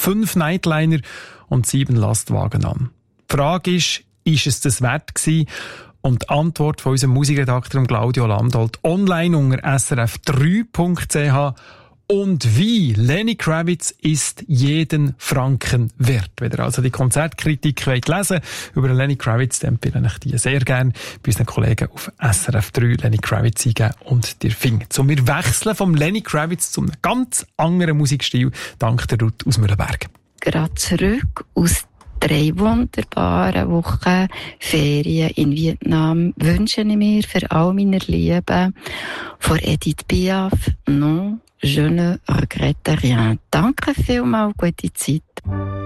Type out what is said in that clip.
5 Nightliner und 7 Lastwagen an. Die Frage ist es das wert gewesen? Und die Antwort von unserem Musikredakteur Claudio Landolt online unter srf3.ch. Und wie? Lenny Kravitz ist jeden Franken wert. Wenn ihr also die Konzertkritik lesen wollt über Lenny Kravitz, dann empfehle ich die sehr gerne bei unseren Kollegen auf SRF3 Lenny Kravitz eingeben und dir findet. So, wir wechseln vom Lenny Kravitz zu einem ganz anderen Musikstil, dank der Ruth aus Mühlenberg. Gerade zurück aus 3 wunderbaren Wochen Ferien in Vietnam wünsche ich mir für all meine Lieben von Edith Piaf, Non, je ne regrette rien. Danke vielmals, gute Zeit.